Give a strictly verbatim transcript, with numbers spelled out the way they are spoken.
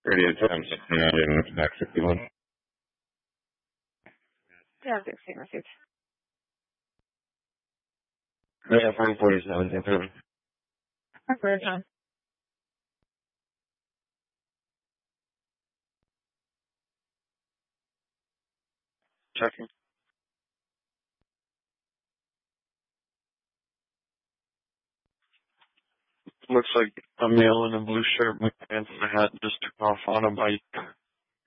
thirty-eight times sixty-nine and back sixty-one. Yeah, sixteen received. Yeah, forty forty-seven, ten Awkward, huh? Checking. Looks like a male in a blue shirt with pants and a hat just took off on a bike.